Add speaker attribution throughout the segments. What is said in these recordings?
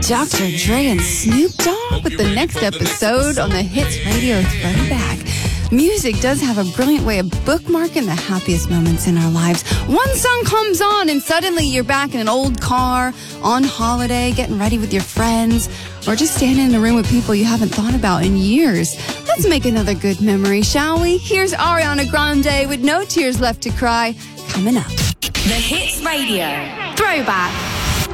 Speaker 1: Dr. Dre and Snoop Dogg with the next episode on the Hits Radio Throwback. Music does have a brilliant way of bookmarking the happiest moments in our lives. One song comes on and suddenly you're back in an old car, on holiday, getting ready with your friends, or just standing in a room with people you haven't thought about in years. Let's make another good memory, shall we? Here's Ariana Grande with No Tears Left to Cry, coming up.
Speaker 2: The Hits Radio Throwback.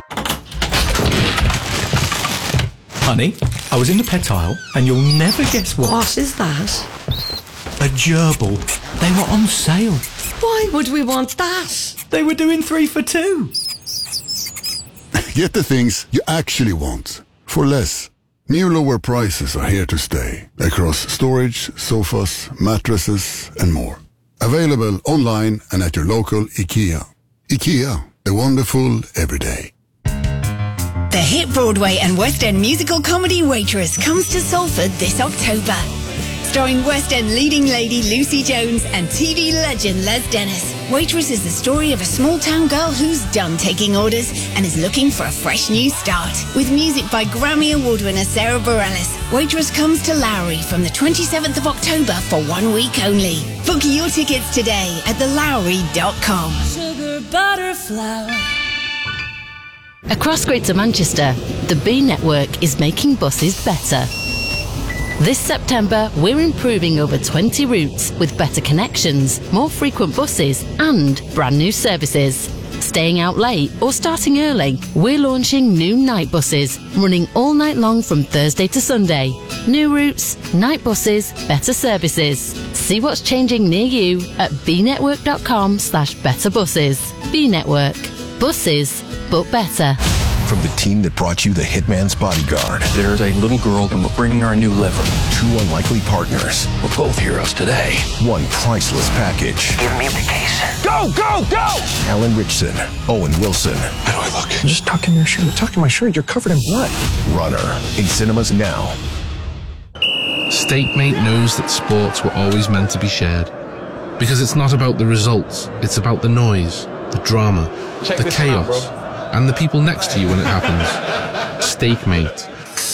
Speaker 3: Honey, I was in the pet aisle, and you'll never guess what.
Speaker 4: What is that?
Speaker 3: A gerbil. They were on sale.
Speaker 4: Why would we want that?
Speaker 3: They were doing 3 for 2.
Speaker 5: Get the things you actually want for less. New lower prices are here to stay across storage, sofas, mattresses, and more. Available online and at your local IKEA. IKEA, the wonderful everyday.
Speaker 2: The hit Broadway and West End musical comedy Waitress comes to Salford this October. Starring West End leading lady Lucy Jones and TV legend Les Dennis. Waitress is the story of a small-town girl who's done taking orders and is looking for a fresh new start. With music by Grammy Award winner Sarah Bareilles, Waitress comes to Lowry from the 27th of October for 1 week only. Book your tickets today at thelowry.com.
Speaker 6: Sugar butter flour.
Speaker 7: Across Greater Manchester, the B Network is making buses better. This September, we're improving over 20 routes with better connections, more frequent buses and brand new services. Staying out late or starting early, we're launching new night buses, running all night long from Thursday to Sunday. New routes, night buses, better services. See what's changing near you at bnetwork.com/betterbuses. B Network. Buses, but better.
Speaker 8: From the team that brought you The Hitman's Bodyguard.
Speaker 9: There's a little girl and we're bringing her a new liver.
Speaker 8: 2 unlikely partners.
Speaker 9: We're both heroes today.
Speaker 8: 1 priceless package.
Speaker 9: Give me the case. Go, go, go!
Speaker 8: Alan Richson, Owen Wilson.
Speaker 9: How do I look? Just tuck in your shirt. Tuck in my shirt. You're covered in blood.
Speaker 8: Runner. In cinemas now.
Speaker 10: Stakemate knows that sports were always meant to be shared. Because it's not about the results. It's about the noise, the drama, the chaos. And the people next to you when it happens. Stakemate.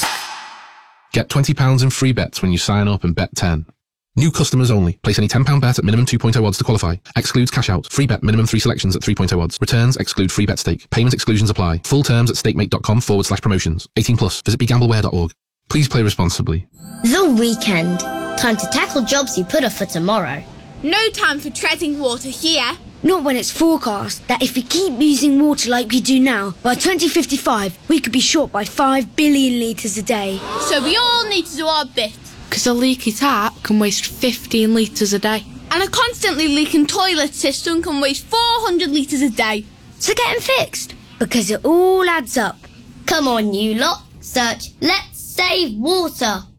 Speaker 10: Get £20 in free bets when you sign up and bet 10. New customers only. Place any £10 bet at minimum 2.0 odds to qualify. Excludes cash out. Free bet minimum 3 selections at 3.0 odds. Returns exclude free bet stake. Payment exclusions apply. Full terms at stakemate.com/promotions. 18 plus. Visit begambleware.org. Please play responsibly.
Speaker 11: The weekend. Time to tackle jobs you put off for tomorrow.
Speaker 12: No time for treading water here.
Speaker 13: Not when it's forecast that if we keep using water like we do now, by 2055, we could be short by 5 billion litres a day.
Speaker 12: So we all need to do our bit.
Speaker 14: Because a leaky tap can waste 15 litres a day.
Speaker 12: And a constantly leaking toilet system can waste 400 litres a day.
Speaker 13: So get them fixed, because it all adds up.
Speaker 11: Come on, you lot. Search Let's Save Water.